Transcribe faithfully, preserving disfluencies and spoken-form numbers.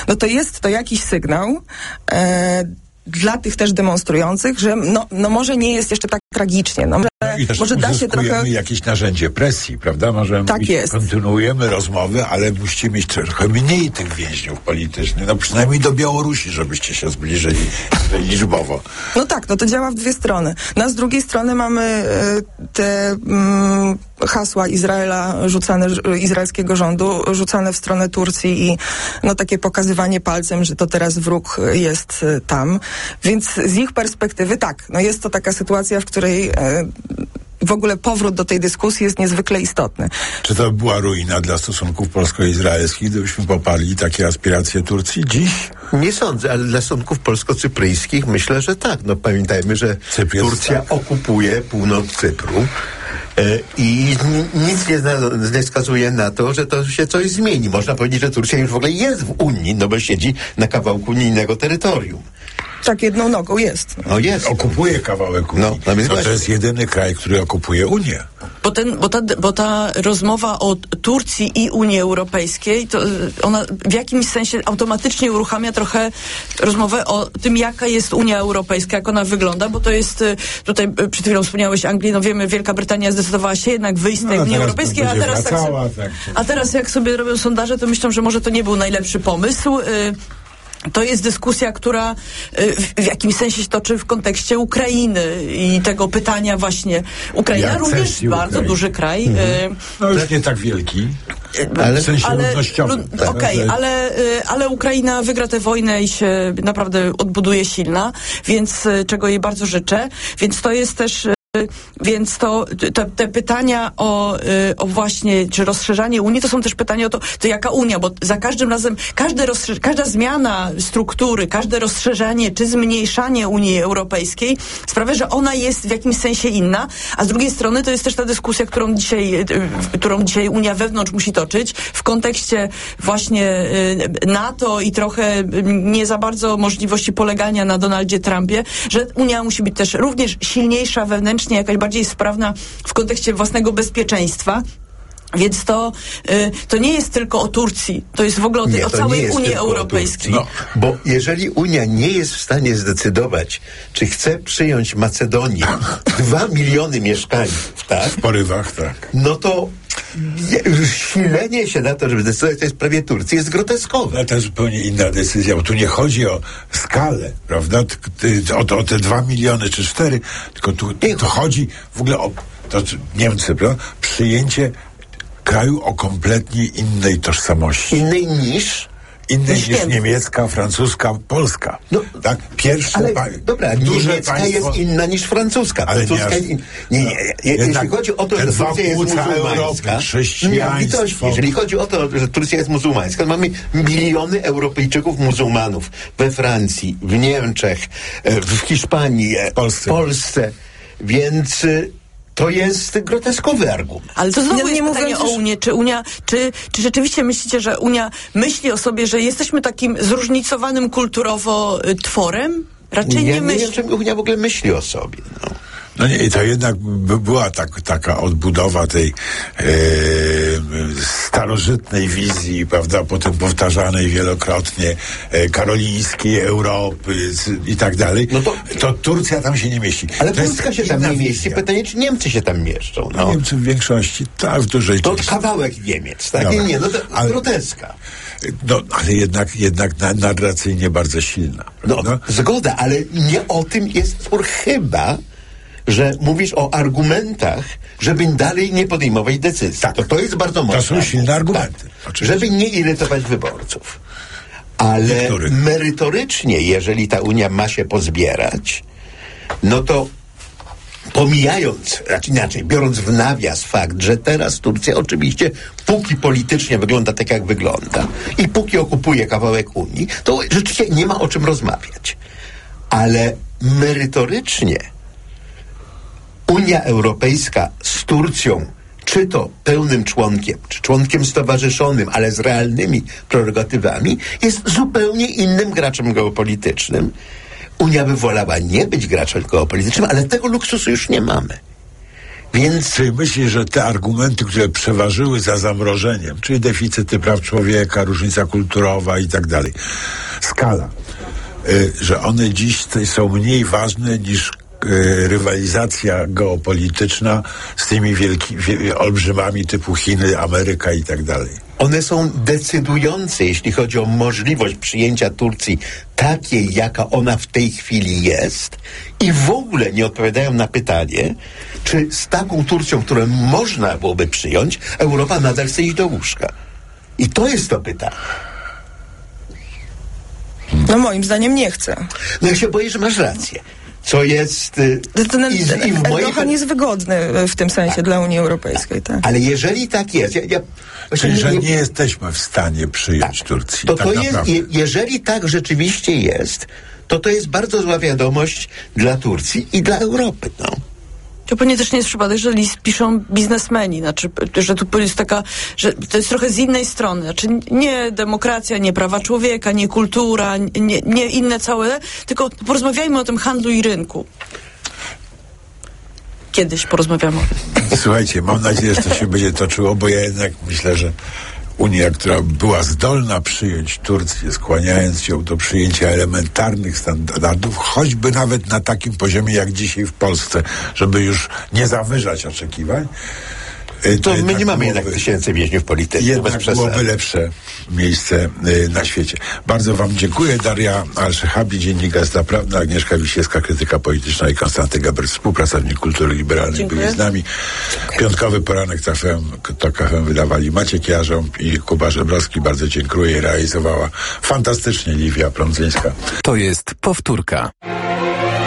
no to jest to jakiś sygnał e, dla tych też demonstrujących, że no, no może nie jest jeszcze tak tragicznie. No, No i też może da się trochę... jakieś narzędzie presji, prawda? Możemy tak mówić, jest. kontynuujemy rozmowy, ale musicie mieć trochę mniej tych więźniów politycznych. No przynajmniej do Białorusi, żebyście się zbliżyli liczbowo. No tak, no to działa w dwie strony. No a z drugiej strony mamy y, te mm, hasła Izraela rzucane, izraelskiego rządu, rzucane w stronę Turcji i no takie pokazywanie palcem, że to teraz wróg jest y, tam. Więc z ich perspektywy tak, no jest to taka sytuacja, w której y, w ogóle powrót do tej dyskusji jest niezwykle istotny. Czy to była ruina dla stosunków polsko-izraelskich, gdybyśmy poparli takie aspiracje Turcji dziś? Nie sądzę, ale dla stosunków polsko-cypryjskich myślę, że tak. No pamiętajmy, że Cypr Turcja tak. okupuje północ Cypru e, i n- nic nie, zna- nie wskazuje na to, że to się coś zmieni. Można powiedzieć, że Turcja już w ogóle jest w Unii, no bo siedzi na kawałku unijnego terytorium. Tak, jedną nogą jest. No jest. Okupuje kawałek Unii. No, no więc to, to właśnie. jest jedyny kraj, który okupuje Unię. Bo, ten, bo, ta, bo ta rozmowa o Turcji i Unii Europejskiej, to ona w jakimś sensie automatycznie uruchamia trochę rozmowę o tym, jaka jest Unia Europejska, jak ona wygląda, bo to jest, tutaj przed chwilą wspomniałeś Anglii, no wiemy, Wielka Brytania zdecydowała się jednak wyjść z tej No, Unii teraz Europejskiej, a będzie teraz, wracała, tak, tak, a teraz jak sobie robią sondaże, to myślą, że może to nie był najlepszy pomysł. To jest dyskusja, która w jakimś sensie się toczy w kontekście Ukrainy i tego pytania właśnie. Ukraina Jak również kwestii bardzo Ukrainy. duży kraj. Mhm. No już nie tak wielki, Ale, w sensie ale, ludnościowym. lud, tak, Okej, że- ale, ale Ukraina wygra tę wojnę i się naprawdę odbuduje silna, więc czego jej bardzo życzę. Więc to jest też... Więc to te, te pytania o, o właśnie, czy rozszerzanie Unii, to są też pytania o to, to jaka Unia, bo za każdym razem, każde rozszerz- każda zmiana struktury, każde rozszerzanie czy zmniejszanie Unii Europejskiej sprawia, że ona jest w jakimś sensie inna, a z drugiej strony to jest też ta dyskusja, którą dzisiaj, którą dzisiaj Unia wewnątrz musi toczyć w kontekście właśnie NATO i trochę nie za bardzo możliwości polegania na Donaldzie Trumpie, że Unia musi być też również silniejsza wewnętrznie, jakaś bardziej sprawna w kontekście własnego bezpieczeństwa. Więc to, y, to nie jest tylko o Turcji, to jest w ogóle o, tej, Nie, o to całej nie jest Unii tylko o Europejskiej. Turcji, bo jeżeli Unia nie jest w stanie zdecydować, czy chce przyjąć Macedonię, dwa miliony mieszkańców, tak? W porywach, tak. No to je- silenie się na to, żeby zdecydować w tej sprawie Turcji jest groteskowe. Ale to jest zupełnie inna decyzja, bo tu nie chodzi o skalę, prawda? T- ty- O, to- o te dwa miliony czy cztery, tylko tu, tu chodzi w ogóle o to, czy Niemcy, prawda? Przyjęcie kraju o kompletnie innej tożsamości. Innej niż... Innej niż niż Niemcy. niemiecka, francuska, polska. No, tak? Pierwsze Ale pa- dobra, duże niemiecka państwo, jest inna niż francuska. Ale francuska nie aż- jest in... nie, nie, nie. Jednak Jeśli chodzi o to, te że dwa Turcja jest płuca muzułmańska, Europy, chrześcijaństwo. litości, jeżeli chodzi o to, że Turcja jest muzułmańska, to mamy miliony Europejczyków muzułmanów we Francji, w Niemczech, e, w Hiszpanii, e, Polsce. w Polsce, więc e, to jest groteskowy argument. Ale to znowu Nie, jest nie pytanie mówiąc o już- Unię. Czy Unia, czy, czy rzeczywiście myślicie, że Unia myśli o sobie, że jesteśmy takim zróżnicowanym kulturowo y, tworem? Raczej Ja nie nie myśli. wiem, czy Unia w ogóle myśli o sobie. No. No nie, i to jednak by była tak, taka odbudowa tej e, starożytnej wizji, prawda, potem powtarzanej wielokrotnie, e, karolińskiej Europy z, i tak dalej. No to- to Turcja tam się nie mieści. Ale To jest Polska się tam inna nie mieści. wizja. Pytanie, czy Niemcy się tam mieszczą. No. No. Niemcy w większości, tak, w dużej To części. kawałek Niemiec, tak? Dobra. Nie, nie, no to Ale- groteska. No, ale jednak, jednak na, narracyjnie bardzo silna. No, prawda? zgoda, ale nie o tym jest spór, chyba że mówisz o argumentach, żeby dalej nie podejmować decyzji. Tak. To, to jest bardzo mocne. są silne argumenty, Tak. oczywiście. Żeby nie irytować wyborców. Ale Niektórych. merytorycznie, jeżeli ta Unia ma się pozbierać, no to pomijając, znaczy inaczej, biorąc w nawias fakt, że teraz Turcja oczywiście póki politycznie wygląda tak, jak wygląda i póki okupuje kawałek Unii, to rzeczywiście nie ma o czym rozmawiać. Ale merytorycznie Unia Europejska z Turcją, czy to pełnym członkiem, czy członkiem stowarzyszonym, ale z realnymi prerogatywami, jest zupełnie innym graczem Więc Czyli myślisz, że te argumenty, które przeważyły za zamrożeniem, czyli deficyty praw człowieka, różnica kulturowa i tak dalej, skala, y, że one dziś są mniej ważne niż y, rywalizacja geopolityczna z tymi wielkimi, wie, olbrzymami typu Chiny, Ameryka i tak dalej. one są decydujące, jeśli chodzi o możliwość przyjęcia Turcji takiej, jaka ona w tej chwili jest, i w ogóle nie odpowiadają na pytanie, czy z taką Turcją, którą można byłoby przyjąć, Europa nadal chce iść do łóżka. I to jest to pytanie. No moim zdaniem nie chce. No ja się boję, że masz rację. Co jest... y, Ten, i z- ten i w mojej- Erdogan jest wygodny w tym sensie dla Unii Europejskiej, tak. Ale jeżeli tak jest... Ja, ja, właśnie Czyli, że nie jesteśmy w stanie przyjąć Turcji. To tak to jest, naprawdę. je, jeżeli tak rzeczywiście jest, to to jest bardzo zła wiadomość dla Turcji i dla Europy, no. To pewnie też nie jest przypadek, że list piszą biznesmeni, znaczy, że tu jest taka, że to jest trochę z innej strony, znaczy nie demokracja, nie prawa człowieka, nie kultura, nie, nie inne całe, tylko porozmawiajmy o tym handlu i rynku. Kiedyś porozmawiamy o tym. Słuchajcie, mam nadzieję, że to się będzie toczyło, bo ja jednak myślę, że Unia, która była zdolna przyjąć Turcję, skłaniając ją do przyjęcia elementarnych standardów, choćby nawet na takim poziomie jak dzisiaj w Polsce, żeby już nie zawyżać oczekiwań, y, To my jednak nie mamy byłoby- jednak tysięcy więźniów politycznych, bez Jednak przesady. byłoby lepsze miejsce y, na świecie. Bardzo wam dziękuję. Daria Al-Shehabi, Dziennikarz Prawny, Agnieszka Wiśniewska, krytyka polityczna, i Konstanty Gaber, współpracownik kultury liberalnej, Dziękuję. byli z nami. Piątkowy poranek to F M, to K F M wydawali Maciek Jarząb i Kuba Żebrowski. Bardzo dziękuję. Realizowała fantastycznie Liwia Prądzyńska. To jest powtórka.